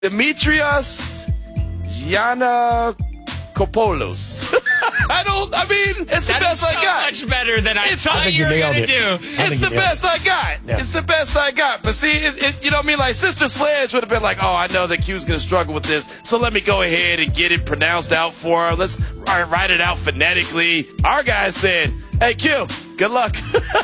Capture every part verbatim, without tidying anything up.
Demetrios Giannakopoulos. I don't, I mean, it's the that best is so I got. much better than I It's- thought I think you you were nailed going to it. do. It's the best I got. Yeah. It's the best I got. But see, it, it, you know what I mean? Like, Sister Sledge would have been like, oh, I know that Q's going to struggle with this, so let me go ahead and get it pronounced out for her. Let's write it out phonetically. Our guy said, hey, Q, good luck.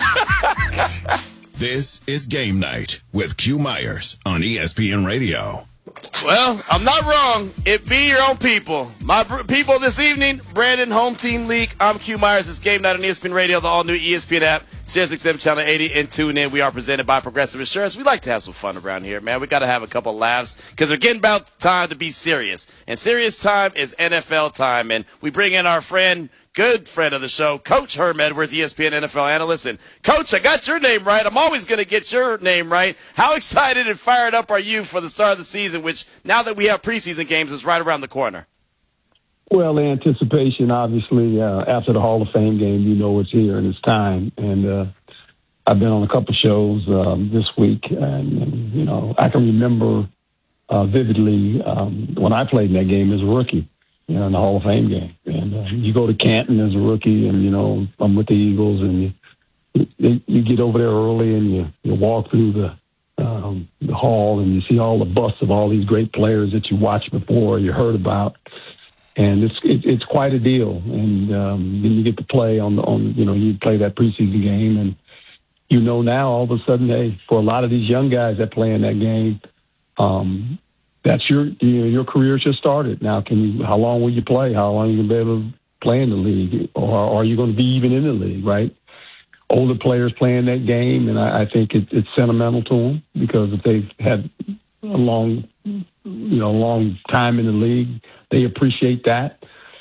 This is Game Night with Q Myers on E S P N Radio. Well, I'm not wrong. It be your own people. My br- people this evening, Brandon, Home Team League. I'm Q Myers. It's Game Night on E S P N Radio, the all-new E S P N app, Sirius X M Channel eighty, and tune in. We are presented by Progressive Insurance. We like to have some fun around here, man. We got to have a couple laughs because we're getting about time to be serious. And serious time is N F L time. And we bring in our friend, good friend of the show, Coach Herm Edwards, E S P N N F L analyst. And, Coach, I got your name right. I'm always going to get your name right. How excited and fired up are you for the start of the season, which now that we have preseason games is right around the corner? Well, the anticipation, obviously, uh, after the Hall of Fame game, you know it's here and it's time. And uh, I've been on a couple shows um, this week, and, and, you know, I can remember uh, vividly um, when I played in that game as a rookie, you know, in the Hall of Fame game. And uh, you go to Canton as a rookie, and, you know, I'm with the Eagles, and you, you, you get over there early, and you, you walk through the, um, the hall, and you see all the busts of all these great players that you watched before, you heard about. And it's it, it's quite a deal. And um, then you get to play on the on you know you play that preseason game, and you know now all of a sudden, hey, for a lot of these young guys that play in that game, um, that's your you know, your career just started. Now, can you? How long will you play? How long are you gonna be able to play in the league, or are you going to be even in the league? Right? Older players playing that game, and I, I think it, it's sentimental to them because if they've had a long you know long time in the league, they appreciate that.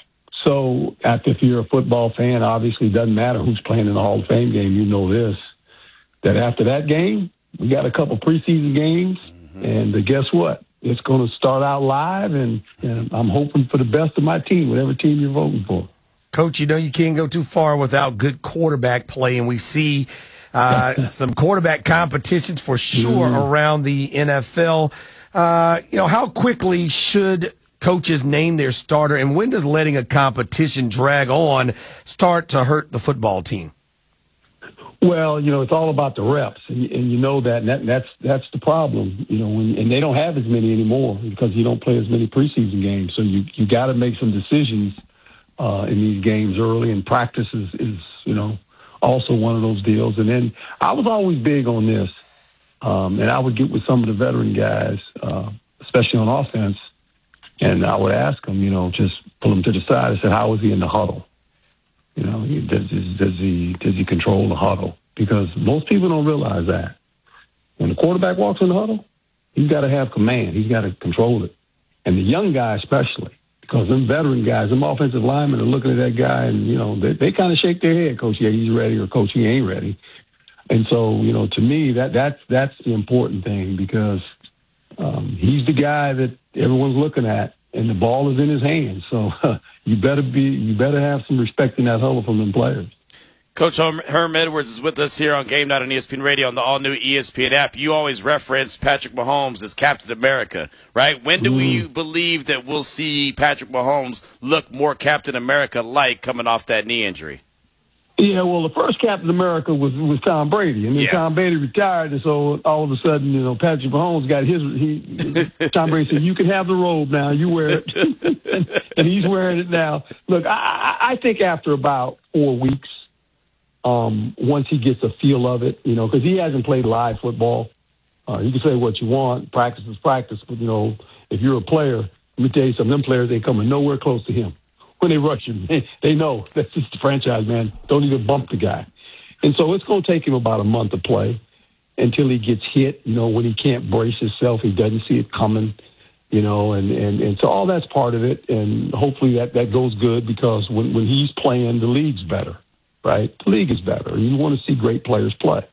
So after, if you're a football fan, obviously it doesn't matter who's playing in the Hall of Fame game. You know this, that after that game, we got a couple preseason games, mm-hmm. and uh, guess what? It's going to start out live, and, and I'm hoping for the best of my team, whatever team you're voting for. Coach, you know you can't go too far without good quarterback play, and we see uh, some quarterback competitions for sure mm. around the N F L. Uh, you know, how quickly should coaches name their starter, and when does letting a competition drag on start to hurt the football team? Well, you know, it's all about the reps, and, and you know that, and that, that's that's the problem. You know, when, and they don't have as many anymore because you don't play as many preseason games. So you you got to make some decisions uh, in these games early, and practice is, is you know also one of those deals. And then I was always big on this, um, and I would get with some of the veteran guys, uh, especially on offense. And I would ask him, you know, just pull him to the side. I said, how is he in the huddle? You know, does, does he does he control the huddle? Because most people don't realize that. When the quarterback walks in the huddle, he's got to have command. He's got to control it. And the young guy especially, because them veteran guys, them offensive linemen are looking at that guy and, you know, they, they kind of shake their head, Coach, yeah, he's ready, or Coach, he ain't ready. And so, you know, to me, that that's, that's the important thing because um, he's the guy that everyone's looking at, and the ball is in his hands. So uh, you better be, you better have some respect in that huddle from them players. Coach Herm, Herm Edwards is with us here on Game Night on E S P N Radio on the all-new E S P N app. You always reference Patrick Mahomes as Captain America, right? When do mm. we believe that we'll see Patrick Mahomes look more Captain America-like coming off that knee injury? Yeah, well, the first Captain America was was Tom Brady, and then yeah. Tom Brady retired, and so all of a sudden, you know, Patrick Mahomes got his. He Tom Brady said, "You can have the robe now. You wear it," and, and he's wearing it now. Look, I, I think after about four weeks, um, once he gets a feel of it, you know, because he hasn't played live football. Uh, you can say what you want, practice is practice, but you know, if you're a player, let me tell you something. Them players ain't coming nowhere close to him. When they rush him, they, they know that's just the franchise, man. Don't even bump the guy. And so it's going to take him about a month to play until he gets hit. You know, when he can't brace himself, he doesn't see it coming, you know, and, and, and so all that's part of it. And hopefully that, that goes good because when, when he's playing, the league's better, right? The league is better. You want to see great players play.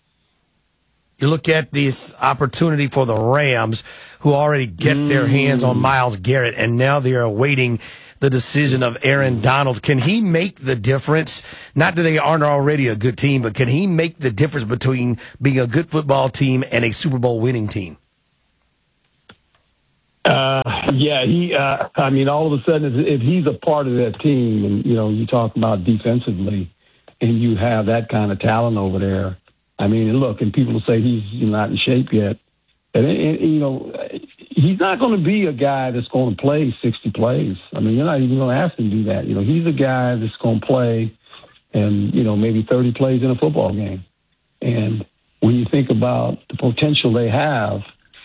You look at this opportunity for the Rams, who already get mm. their hands on Myles Garrett, and now they're awaiting the decision of Aaron Donald. Can he make the difference? Not that they aren't already a good team, but can he make the difference between being a good football team and a Super Bowl winning team? Uh, yeah, he. Uh, I mean, all of a sudden, if, if he's a part of that team, and you know, you talk about defensively, and you have that kind of talent over there. I mean, and look, and people say he's not in shape yet, and, and you know, he's not going to be a guy that's going to play sixty plays. I mean, you're not even going to ask him to do that. You know, he's a guy that's going to play, and you know, maybe thirty plays in a football game. And when you think about the potential they have,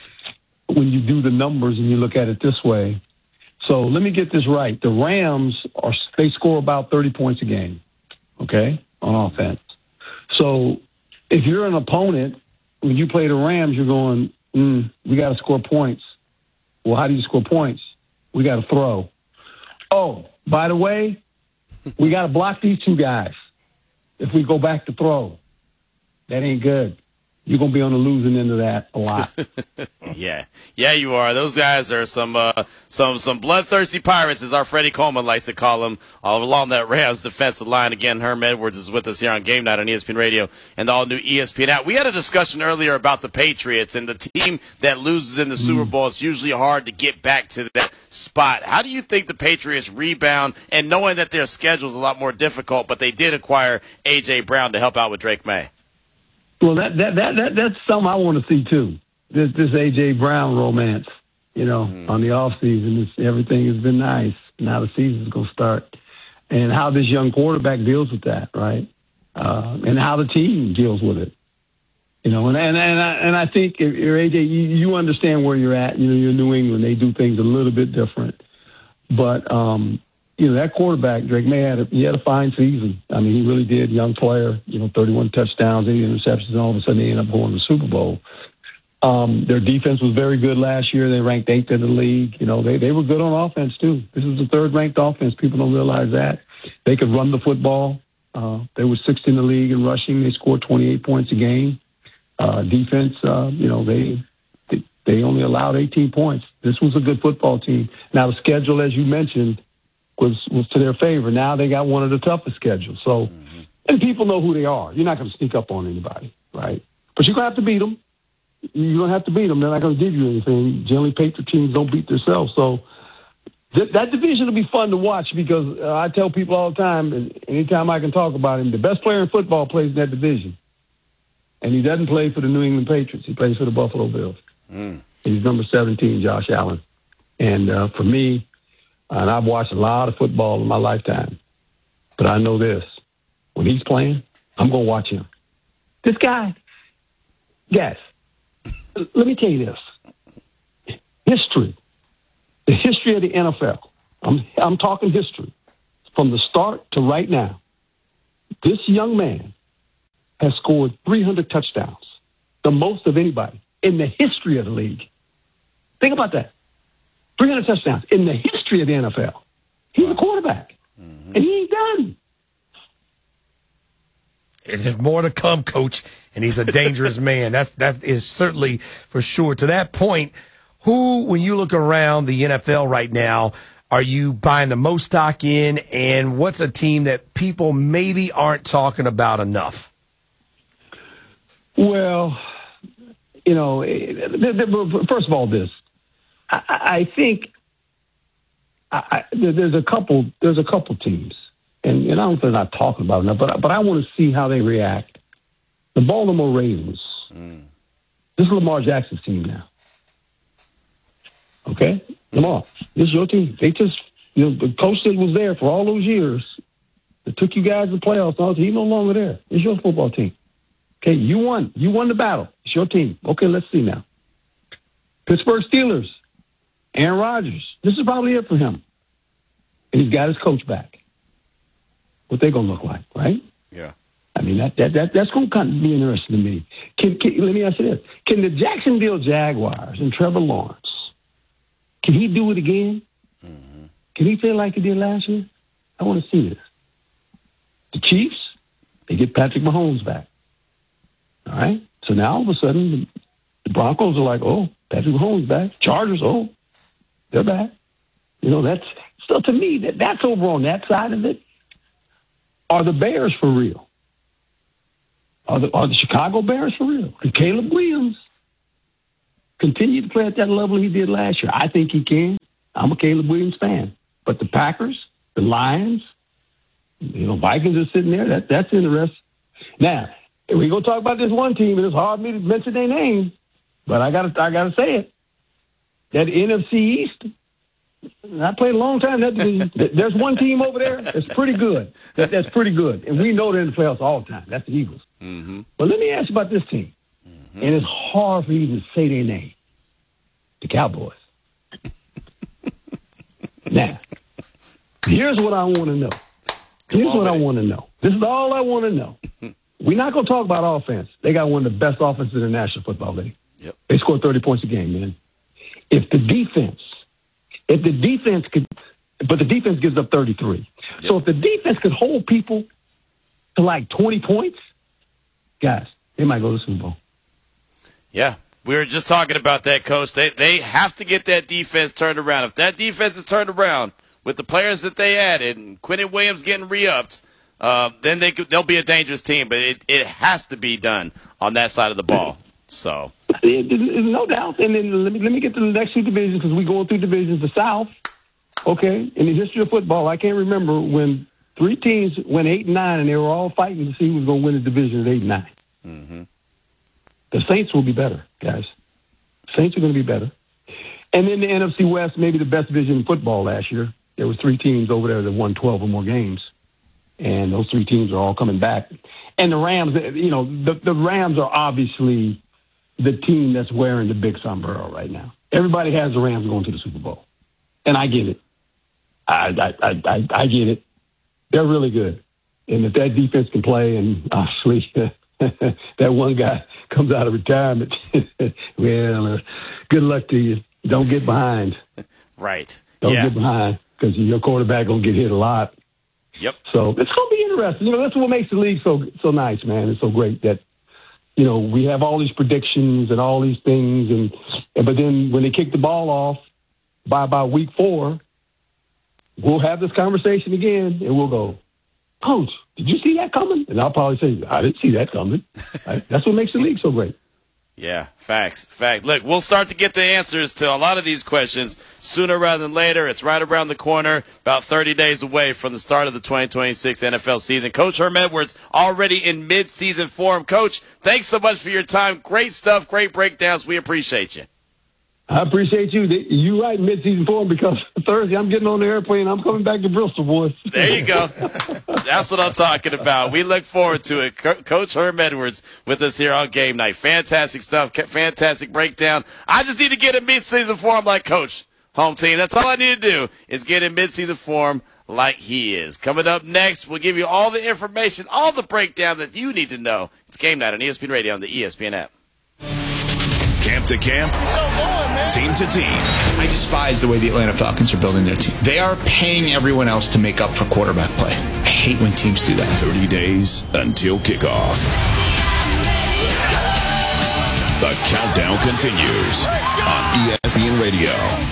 when you do the numbers and you look at it this way. So let me get this right. The Rams, are they score about thirty points a game, okay, on offense. So if you're an opponent, when you play the Rams, you're going, mm, we got to score points. Well, how do you score points? We got to throw. Oh, by the way, we got to block these two guys. If we go back to throw, that ain't good. You're going to be on the losing end of that a lot. yeah. Yeah, you are. Those guys are some uh, some some bloodthirsty pirates, as our Freddie Coleman likes to call them, all along that Rams defensive line. Again, Herm Edwards is with us here on Game Night on E S P N Radio and the all-new E S P N app. We had a discussion earlier about the Patriots and the team that loses in the mm. Super Bowl. It's usually hard to get back to that spot. How do you think the Patriots rebound, and knowing that their schedule is a lot more difficult, but they did acquire A J. Brown to help out with Drake May? Well, that, that that that that's something I want to see too. This this A J. Brown romance, you know, mm. on the off season, it's, everything has been nice. Now the season's going to start, and how this young quarterback deals with that, right? Uh, and how the team deals with it, you know. And and and I, and I think if you're A J, you, you understand where you're at. You know, you're New England; they do things a little bit different, but. um You know, that quarterback, Drake May, had a, he had a fine season. I mean, he really did. Young player, you know, thirty-one touchdowns, eight interceptions, and all of a sudden they end up going to the Super Bowl. Um, their defense was very good last year. They ranked eighth in the league. You know, they, they were good on offense, too. This is the third-ranked offense. People don't realize that. They could run the football. Uh, they were sixth in the league in rushing. They scored twenty-eight points a game. Uh, defense, uh, you know, they, they they only allowed eighteen points. This was a good football team. Now, the schedule, as you mentioned, was was to their favor. Now they got one of the toughest schedules. So, mm-hmm. and people know who they are. You're not going to sneak up on anybody, right? But you're going to have to beat them. You're going to have to beat them. They're not going to give you anything. Generally, Patriot teams don't beat themselves. So th- that division will be fun to watch because uh, I tell people all the time, and anytime I can talk about him, the best player in football plays in that division. And he doesn't play for the New England Patriots. He plays for the Buffalo Bills. Mm. And he's number seventeen, Josh Allen. And uh, for me, and I've watched a lot of football in my lifetime, but I know this. When he's playing, I'm going to watch him. This guy, yes, let me tell you this. History, the history of the N F L, I'm, I'm talking history, from the start to right now, this young man has scored three hundred touchdowns, the most of anybody in the history of the league. Think about that. three hundred touchdowns in the history of the N F L. He's a quarterback, mm-hmm. and he ain't done. There's more to come, Coach, and he's a dangerous man. That's that is certainly for sure. To that point, who, when you look around the N F L right now, are you buying the most stock in, and what's a team that people maybe aren't talking about enough? Well, you know, first of all, this. I, I think I, I, there's a couple. There's a couple teams, and, and I don't think they're not talking about enough. But but I want to see how they react. The Baltimore Ravens. Mm. This is Lamar Jackson's team now. Okay, Lamar, this is your team. They just, you know, the coach that was there for all those years that took you guys to the playoffs. Now he's no longer there. It's your football team. Okay, you won. You won the battle. It's your team. Okay, let's see now. Pittsburgh Steelers. Aaron Rodgers. This is probably it for him. And he's got his coach back. What they going to look like, right? Yeah. I mean, that that, that that's going to kind of be interesting to me. Can, can, let me ask you this. Can the Jacksonville Jaguars and Trevor Lawrence, can he do it again? Mm-hmm. Can he play like he did last year? I want to see this. The Chiefs, they get Patrick Mahomes back. All right? So now all of a sudden, the, the Broncos are like, oh, Patrick Mahomes back. Chargers, oh, they're back. You know, that's so to me, that that's over on that side of it. Are the Bears for real? Are the, are the Chicago Bears for real? And Caleb Williams, continue to play at that level he did last year? I think he can. I'm a Caleb Williams fan. But the Packers, the Lions, you know, Vikings are sitting there. That, that's interesting. Now, we're going to talk about this one team, and it's hard for me to mention their name, but I got to I gotta say it. That N F C East, I played a long time in that division. There's one team over there that's pretty good. That, that's pretty good. And we know they're in the playoffs all the time. That's the Eagles. Mm-hmm. But let me ask you about this team. Mm-hmm. And it's hard for you to say their name. The Cowboys. Now, here's what I want to know. Here's on, what man. I want to know. This is all I want to know. We're not going to talk about offense. They got one of the best offenses in the National Football League. Yep. They scored thirty points a game, man. If the defense, if the defense could, but the defense gives up thirty-three. Yep. So if the defense could hold people to like twenty points, guys, they might go to the Super Bowl. Yeah. We were just talking about that, Coach. They they have to get that defense turned around. If that defense is turned around with the players that they added and Quinnen Williams getting re-upped, uh, then they could, they'll be a dangerous team. But it, it has to be done on that side of the ball. So, it, it, no doubt. And then let me, let me get to the next two divisions because we're going through divisions. The South, okay, in the history of football, I can't remember when three teams went eight and nine and they were all fighting to see who was going to win the division at eight and nine. Mm-hmm. The Saints will be better, guys. Saints are going to be better. And then the N F C West, maybe the best division in football last year. There was three teams over there that won twelve or more games. And those three teams are all coming back. And the Rams, you know, the, the Rams are obviously the team that's wearing the big sombrero right now. Everybody has the Rams going to the Super Bowl. And I get it. I, I, I, I, I get it. They're really good. And if that defense can play, and obviously that one guy comes out of retirement, well, uh, good luck to you. Don't get behind. Right. Don't yeah. get behind because your quarterback going to get hit a lot. Yep. So it's going to be interesting. You know, that's what makes the league so so nice, man. It's so great that, you know, we have all these predictions and all these things. and, and But then when they kick the ball off by about week four, we'll have this conversation again and we'll go, Coach, did you see that coming? And I'll probably say, I didn't see that coming. That's what makes the league so great. Yeah, facts. Fact. Look, we'll start to get the answers to a lot of these questions sooner rather than later. It's right around the corner, about thirty days away from the start of the twenty twenty-six N F L season. Coach Herm Edwards already in mid-season form. Coach, thanks so much for your time. Great stuff, great breakdowns. We appreciate you. I appreciate you. You right mid-season form because Thursday I'm getting on the airplane. I'm coming back to Bristol, boys. There you go. That's what I'm talking about. We look forward to it. Co- Coach Herm Edwards with us here on Game Night. Fantastic stuff. Fantastic breakdown. I just need to get in mid-season form like Coach. Home team. That's all I need to do is get in mid-season form like he is. Coming up next, we'll give you all the information, all the breakdown that you need to know. It's Game Night on E S P N Radio on the E S P N app. Camp to camp, so going, man. Team to team. I despise the way the Atlanta Falcons are building their team. They are paying everyone else to make up for quarterback play. I hate when teams do that. thirty days until kickoff. The countdown continues on E S P N Radio.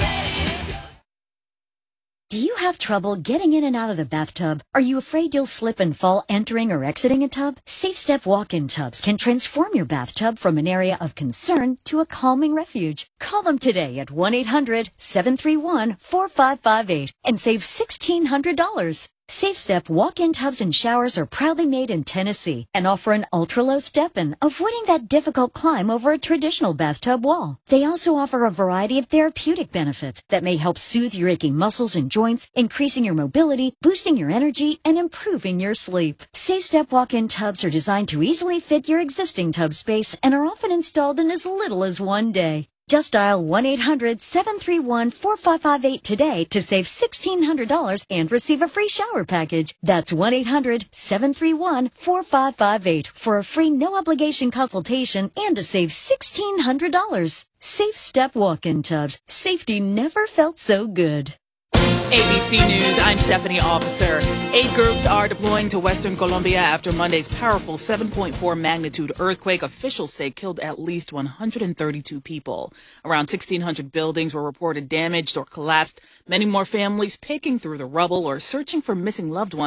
Do you have trouble getting in and out of the bathtub? Are you afraid you'll slip and fall entering or exiting a tub? Safe Step walk-in tubs can transform your bathtub from an area of concern to a calming refuge. Call them today at one eight hundred seven three one four five five eight and save sixteen hundred dollars. Safe Step walk-in tubs and showers are proudly made in Tennessee and offer an ultra-low step-in, avoiding that difficult climb over a traditional bathtub wall. They also offer a variety of therapeutic benefits that may help soothe your aching muscles and joints, increasing your mobility, boosting your energy, and improving your sleep. Safe Step walk-in tubs are designed to easily fit your existing tub space and are often installed in as little as one day. Just dial one eight hundred seven three one four five five eight today to save sixteen hundred dollars and receive a free shower package. That's one eight hundred seven three one four five five eight for a free no-obligation consultation and to save sixteen hundred dollars. Safe Step walk-in tubs. Safety never felt so good. A B C News, I'm Stephanie Officer. Eight groups are deploying to Western Colombia after Monday's powerful seven point four magnitude earthquake. Officials say killed at least one hundred thirty-two people. Around sixteen hundred buildings were reported damaged or collapsed. Many more families picking through the rubble or searching for missing loved ones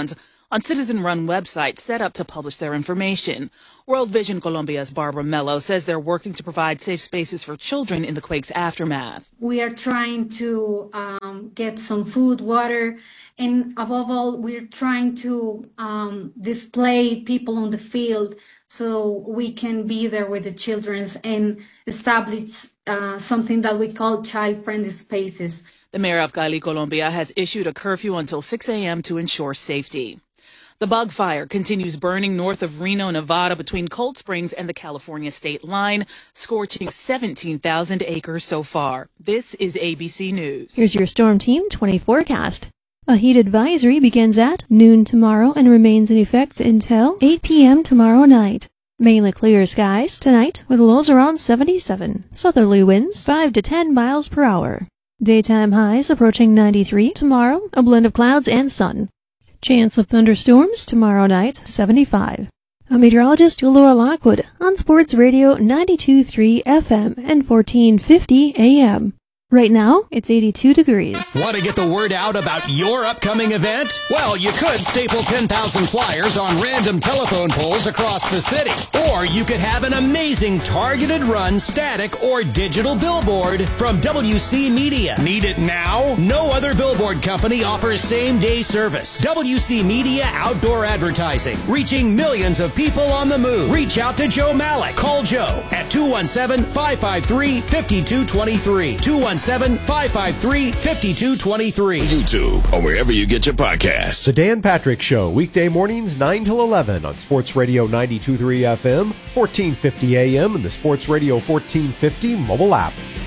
on citizen-run websites set up to publish their information. World Vision Colombia's Barbara Mello says they're working to provide safe spaces for children in the quake's aftermath. We are trying to um, get some food, water, and above all, we're trying to um, display people on the field so we can be there with the children and establish uh, something that we call child-friendly spaces. The mayor of Cali, Colombia, has issued a curfew until six a.m. to ensure safety. The bug fire continues burning north of Reno, Nevada, between Cold Springs and the California state line, scorching seventeen thousand acres so far. This is A B C News. Here's your Storm Team twenty forecast. A heat advisory begins at noon tomorrow and remains in effect until eight p.m. tomorrow night. Mainly clear skies tonight with lows around seventy-seven. Southerly winds five to ten miles per hour. Daytime highs approaching ninety-three. Tomorrow, a blend of clouds and sun. Chance of thunderstorms tomorrow night, seventy-five. I'm meteorologist Laura Lockwood on Sports Radio ninety-two point three F M and fourteen fifty A M. Right now, it's eighty-two degrees. Want to get the word out about your upcoming event? Well, you could staple ten thousand flyers on random telephone poles across the city. Or you could have an amazing targeted run static or digital billboard from W C Media. Need it now? No other billboard company offers same-day service. W C Media Outdoor Advertising, reaching millions of people on the move. Reach out to Joe Malik. Call Joe at two one seven, five five three, five two two three. two one seven, five five three, five two two three. YouTube or wherever you get your podcasts. The Dan Patrick Show, weekday mornings nine till eleven on Sports Radio ninety-two point three F M, fourteen fifty A M, and the Sports Radio fourteen fifty mobile app.